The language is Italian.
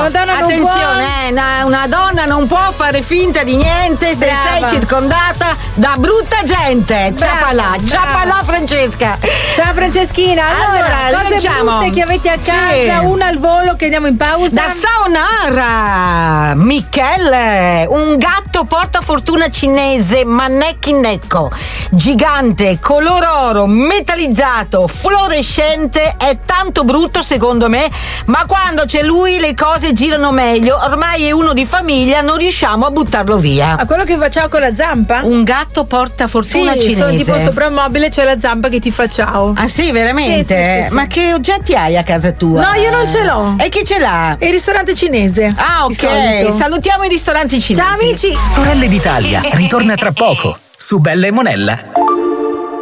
attenzione, una donna non può fare finta di niente se sei circondata da brutta gente. Ciapalà Francesca. Ciao Franceschina. Allora cose brutte che avete a casa, una al volo che andiamo in pausa. Da Saonara, Michele, un gatto portafortuna cinese Maneki-neko, gigante, color oro, metallizzato, fluorescente, è tanto brutto secondo me, ma quando c'è lui le cose girano meglio, ormai è uno di famiglia, non riusciamo a buttarlo via. A quello che fa ciao con la zampa? Un gatto portafortuna cinese. Sono tipo sopra un mobile, c'è la zampa che ti fa ciao. Ah sì, veramente? Sì. Ma che oggetti hai a casa tua? No, io non ce l'ho. E chi ce l'ha? Il ristorante cinese. Ah, ok. Salutiamo i ristoranti cinesi. Ciao amici. Sorelle d'Italia ritorna tra poco su Bella e Monella.